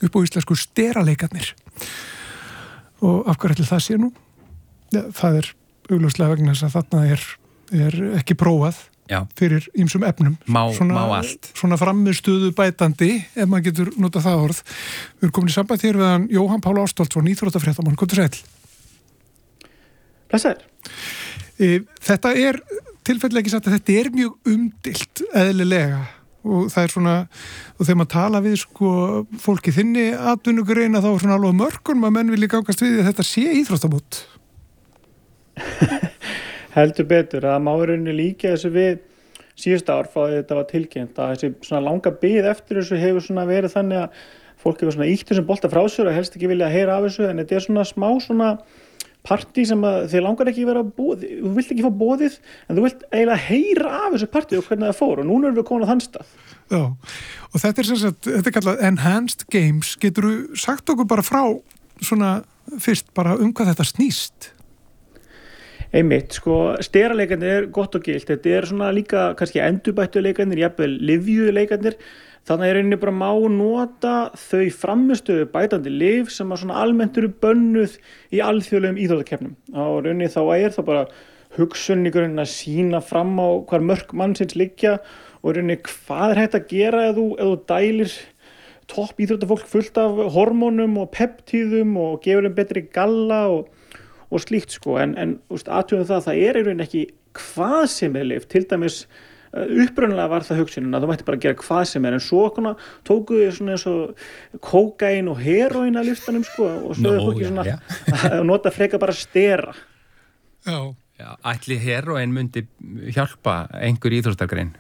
upp á íslensku steraleikarnir. Og af hverju ætli það sé nú? Ja, það augljóslega vegna þess að þarna er ekki prófað fyrir ýmsum efnum. Má allt. Svona frammistuðu bætandi, ef maður getur notað það orð. Við erum komin í samband hér við hann Jóhann Páll Ástvaldsson, íþróttafréttamann. Komdu sæll. Blessaður. Þetta tilfellega ekki sagt að þetta mjög umdilt eðlilega og það svona, og þegar maður tala við fólki þinni atvinnugreina þá svona alveg mörgum að menn vilja gangast við að þetta sé íþróttamót. Heldur betur, að má í rauninni líka þessu við síðustu ár frá þetta var tilkynnt að þessi svona langa bið eftir þessu hefur svona verið þannig að fólk hefur svona ítt þessum bolta frá sér og helst ekki vilja heyra af þessu en þetta svona smá svona partí sem að þið langar ekki vera bóðið, þú vilt ekki fá bóðið en þú vilt eiginlega heyra af þessu partí og hvernig það fór og núna erum við komin á þann stað. Já, og þetta sem sagt, þetta kallað Enhanced Games, geturðu sagt okkur bara frá svona fyrst bara hvað þetta snýst? Einmitt, steraleikarnir gott og gilt, þetta svona líka kannski endurbættu leikarnir, jafnvel lyfjuðu leikarnir. Þannig að rauninni bara má nota þau frammistöðu bætandi lyf sem að svona almennt eru bönnuð í alþjóðlegum íþróttakeppnum. Á rauninni þá það bara hugsun í grunninn að sýna fram á hvar mörk mannsins liggja og rauninni hvað hægt að gera ef þú dælir topp íþróttafólk fullt af hormónum og peptíðum og gefur þeim betri galla og slíkt En athugum það í rauninni ekki hvað sem lyf, til dæmis upprunalega var það hugsunin að þú mætti bara gera hvað sem en svo tókuðu svona eins og kókain og heroín að listanum og svo fólki svona að nota frekar bara stera. Já, ætli heroín myndi hjálpa einhver íþróttagrein?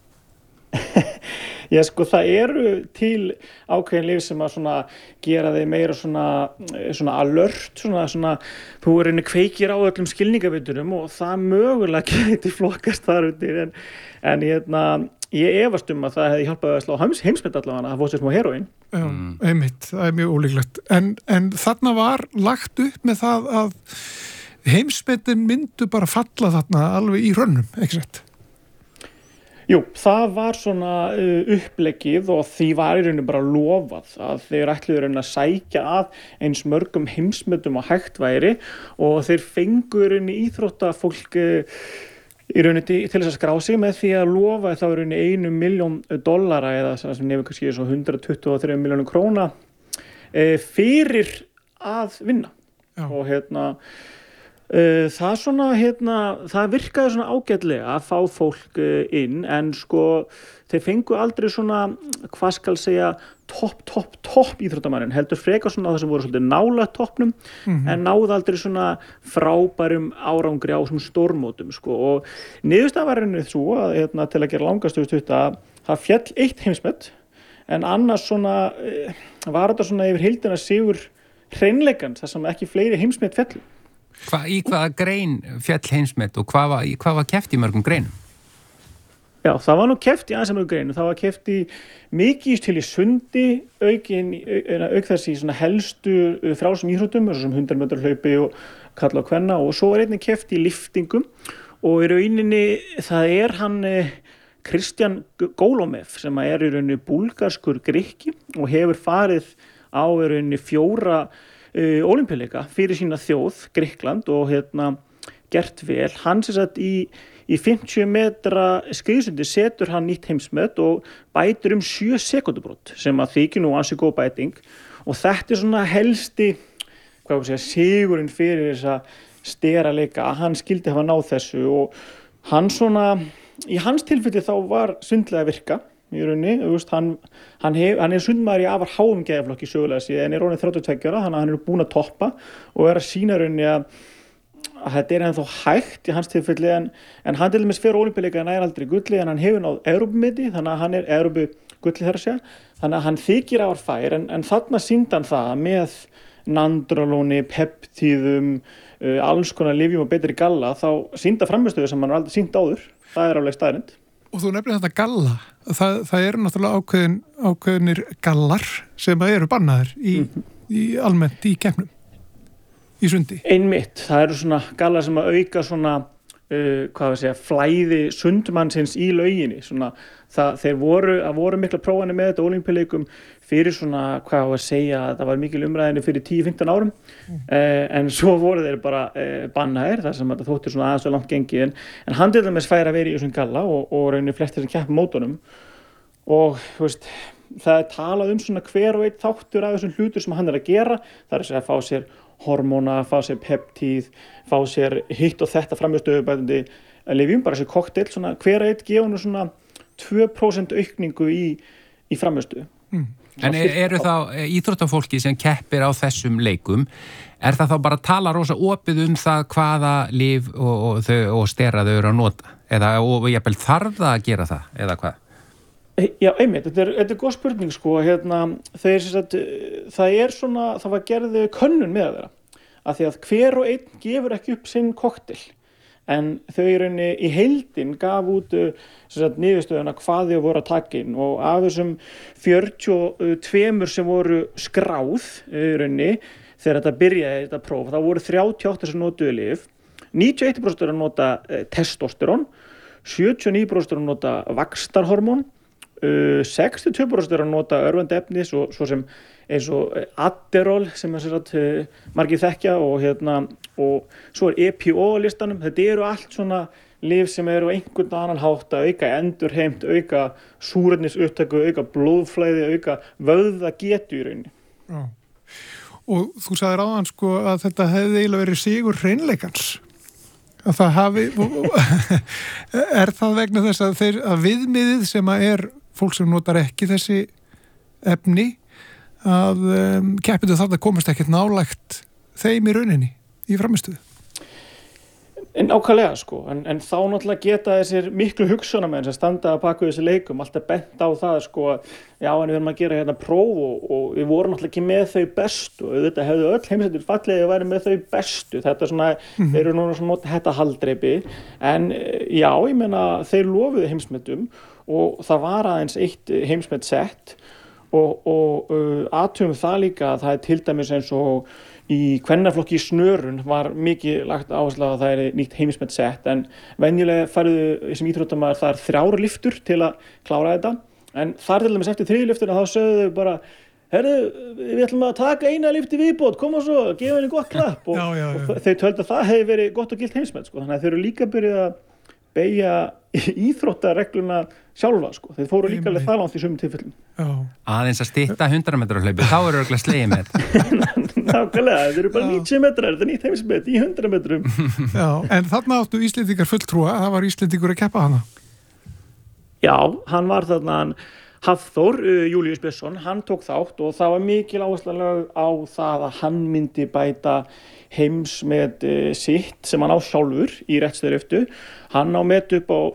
Já, það eru til ákveðin lyf sem að svona gera þig meira svona alert, svona þú rauninni kveikir á öllum skilningavitunum og það mögulega geti flokkast þar undir en ég efast að það hefði hjálpað að slá heimsmet allavega að fá sér smá heroín. Já, einmitt, það mjög ólíklegt. En þarna var lagt upp með það að heimsmetin myndu bara falla þarna alveg í hrönnum, ekki sett? Jú, það var svona uppleggið og því var í rauninu bara lofað að þeir ætluðu í rauninu að sækja að eins mörgum heimsmetum og hægt væri og þeir fengu í rauninu íþróttafólk í rauninu til þess að skrá sig með því að lofa þá í rauninu $1 milljón eða sem nefnir kannski svo 123 milljónum króna fyrir að vinna. Já. Og það svona það virkaði svona ágætlega að fá fólk inn en þeir fengu aldrei svona hvað skal segja topp íþróttamannin heldur frekar svona það sem voru svolítið nálægt toppnum en náðu aldrei svona frábærum árangri á svona stórmótum og niðurstaðan var rauninni svo að til að gera langastuð að það féll eitt heimsmet en annars svona var þetta svona yfir heildina sigur hreinleikans þar sem ekki fleiri heimsmet féllu. Í hvaða grein féll heimsmet og hvað var keppt í mörgum greinum? Já, það var nú keppt í aðeins mörgum greinum. Það var keppt í mikið til í sundi, auk þess í svona helstu frjálsum íþróttum, sem 100 metrar hlaupi og kalla og kvenna og svo var einnig keppt í liftingum og í rauninni það hann Kristján Gólómev sem í rauninni búlgarskur Grikki og hefur farið á í rauninni 4 ólympíuleika fyrir sína þjóð, Grikkland og gert vel. Hann sem sagt í 50 metra skriðsundi setur hann nýtt heimsmet og bætir 7 sekúndubrot sem að þykir nú ansi góð bæting og þetta svona helsti sigurinn fyrir þessa steraleika að hann skildi hafa náð þessu og hann svona í hans tilfelli þá var svindlega að virka í rauninni, hann sundmaður í afar háum geðaflokki sögulega síðan en orðinn 32 ára, þannig að hann búinn að toppa og að sýna rauninni að þetta ennþá hægt í hans tilfelli en hann til dæmis fer ólympíuleika nær aldrei gulli en hann hefur náð Evrópumeti, þannig að hann Evrópugulli þar að segja, þannig að hann þykir afar fær en þarna sýndi hann það með nandrolóni, peptíðum, alls konar lyfjum og betri galla, þá sýnda frammistöðu sem hann aldrei sýnt áður, það alveg staðreynd. Og þú nefnir þetta galla, það eru náttúrulega ákveðnir gallar sem eru bannaðir í almennt í keppnum, í sundi. Einmitt, það eru svona gallar sem að auka svona, flæði sundmannsins í lauginni. Þeir voru mikla prófanir með þetta ólympíuleikum fyrir svona, hvað á að segja, það var mikil umræðinni fyrir 10-15 árum, en svo voru þeir bara bannaðir, þar sem þetta þóttir svona aðeins og langt gengið, en hann til dæmis fær að vera í þessum galla og rauninni flestir sem keppa mótunum og þú veist, það er talað svona hver og einn þáttur af þessum hlutur sem hann er að gera, það er að fá sér hormóna, fá sér peptíð, fá sér hitt og þetta framstöðubætandi lyfjum, bara þessi kokteil, svona hver og einn gefa nú svona 2% aukningu í framstöðu. En eru þá íþróttafólki sem keppir á þessum leikum, er það þá bara að tala rosa opið það hvaða lyf og stera þau eru að nota? Eða og jafnvel þarf það að gera það, eða hvað? Já, einmitt, þetta er góð spurning sko, það var gerði könnun með þeirra, af því að hver og einn gefur ekki upp sinn kokteil, en þau í heildin gaf út niðurstöðuna hvað þau voru að taka inn og af þessum 42 sem voru skráð þegar þetta byrjaði þetta próf, það voru 38 sem notuðu lyf, 91% eru að nota testosterón, 79% eru að nota vaxtarhormón, 62% eru að nota örvandi efni svo sem eins og Adderall sem margir þekkja og svo EPO á listanum. Þetta eru allt svona lyf sem eru á einhvern annan hátt að auka endurheimt, auka súrefnisupptöku, auka blóðflæði, auka vöðvagetu í rauninni. Já. Og þú sagðir áðan sko að þetta hefði eiginlega verið sigur hreinleikans. Að það hafi er það vegna þess að viðmiðið sem er fólk sem notar ekki þessi efni að keppendur þarna komast ekkert nálægt þeim í rauninni í frammistöðu. Nákvæmlega sko, en þá náttúrulega geta þessir miklu hugsjónamenn sem standa að baka þessi leikum alltaf bent á það sko, já en við erum að gera hérna próf og við vorum náttúrulega ekki með þau bestu og þetta hefðu öll heimsendur fallið að vera með þau bestu, þetta svona, þeir eru núna svona nota þetta haldreipi, en já, ég meina þeir lofuðu heimsmetum og það var aðeins eitt heimsmet sett og athugum það líka að það er til dæmis eins og í kvennaflokki í snörun var mikið lagt áherslu á að það er nýtt heimsmet sett en venjulega færðu sem íþróttamaður það 3 lyftur til að klára þetta en þar til dæmis eftir 3 lyftuna þá sögðu þau bara herðu, við ætlum að taka eina lyfti viðbót, koma svo, gefa henni gott klapp og þau töldu að það hefði verið gott og gilt heimsmet sko. Þannig að þau eru líka byrjuð að beygja íþróttaregluna sjálfa sko. Þeir fóru líka alveg það langt í sumum tilfellum. Aðeins að stytta 100 metra hlaupi, þá eru örugglega slegið með Nákvæmlega, þeir eru bara 90 metrar, þetta er nýtt heimsmet í 100 metrum. Já, en þarna áttu Íslendingar fulltrúa, það var Íslendingur að keppa hana. Já, hann var þarna Hafþór, Júlíus Björnsson, hann tók þátt og það var mikil áhersla lögð á það að hann myndi bæta heimsmet sitt sem hann á sjálfur í réttstöðuröftu. Hann á met upp á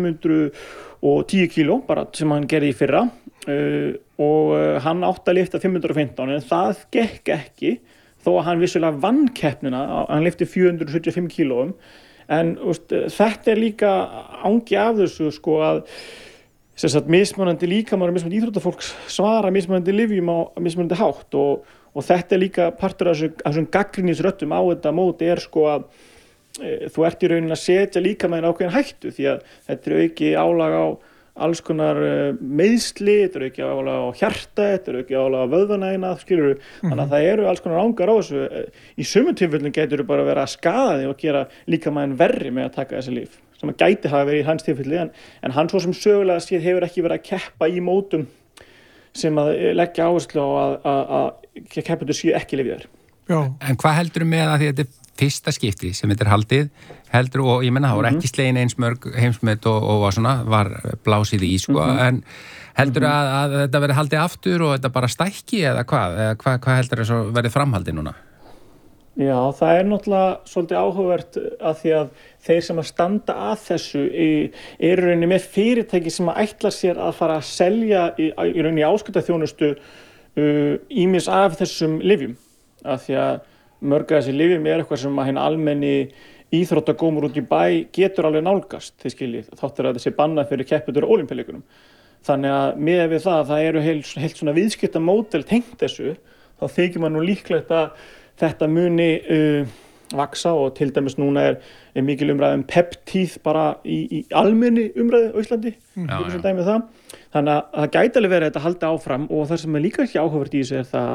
510 kíló, bara sem hann gerði í fyrra og hann átti að lyfta 515 en það gekk ekki þó að hann vissulega vann keppnina, hann lyfti 475 kílóum en þetta er líka angi af þessu sko að mismunandi líkamar og mismunandi íþróttafólks svara mismunandi lyfjum á mismunandi hátt og þetta er líka partur af þessum gagnrýnisröddum á þetta móti er sko að þú ert í rauninni að setja líkamæðin ákveðin hættu því að þetta er auki álag á alls konar meiðsli, þetta er auki álag á hjarta, þetta er auki álag á vöðvanægina, skilurðu, þannig að það eru alls konar ángar á þessu. Í sumum tilfellum getur þú bara að vera að skaða þig og gera líkamæðin verri með að taka þessi lyf, sem að gæti hafa verið í hans tilfelli, en hann svo sem sögulega séð hefur ekki verið að keppa í mótum sem að leggja áherslu á að keppendur séu ekki lyfjaðir. En hvað heldurðu með að því að þetta er fyrsta skipti sem þetta er haldið, heldurðu, og ég menna það voru ekki slegin eins mörg heimsmet og svona, var blásið í sko, en heldurðu að þetta verið haldið aftur og þetta bara stækki eða hvað? Eða hvað heldurðu að verið framhaldið núna? Já, það er náttúrulega svolítið áhugavert að því að þeir sem að standa að þessu eru rauninni með fyrirtæki sem að ætla sér að fara að selja í rauninni áskriftarþjónustu ýmis af þessum lyfjum af því að mörg af þessi lyfjum er eitthvað sem að hinn almenni íþróttagómur út í bæ getur alveg nálgast, þið skiljið, þáttur að þessi bannað fyrir keppendur á Ólympíuleikunum. Þannig að miðað við það eru heilt svona viðskiptamódel tengt þessu, þá þykir maður nú líklegt að þetta muni vaksa og til dæmis núna er mikil umræða peptíð bara í almenni umræðu á Íslandi, sem dæmi það. Þannig að það gæti alveg verið að þetta haldi áfram og það sem er líka ekki áhugavert í þessu er það